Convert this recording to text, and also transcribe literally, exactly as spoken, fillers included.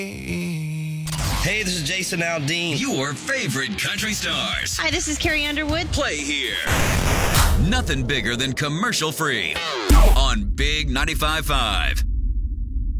Hey, this is Jason Aldean. Your favorite country stars. Hi, this is Carrie Underwood. Play here. Nothing bigger than commercial free on Big ninety-five point five.